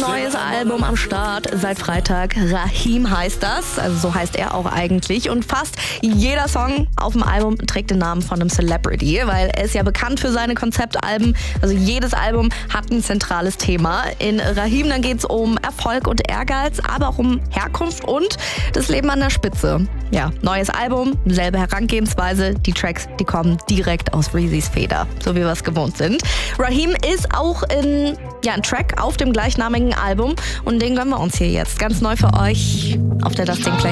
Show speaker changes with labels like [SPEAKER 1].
[SPEAKER 1] neues Album am Start seit Freitag. Raheem heißt das, also so heißt er auch eigentlich. Und fast jeder Song auf dem Album trägt den Namen von einem Celebrity, weil er ist ja bekannt für seine Konzeptalben. Also jedes Album hat ein zentrales Thema. In Raheem dann geht es um Erfolg und Ehrgeiz, aber auch um Herkunft und das Leben an der Spitze. Ja, neues Album, selbe Herangehensweise. Die Tracks, die kommen direkt aus Reezys Feder, so wie wir es gewohnt sind. Raheem ist auch ein Track auf dem gleichnamigen Album und den gönnen wir uns hier jetzt ganz neu für euch auf der Das Ding Playlist.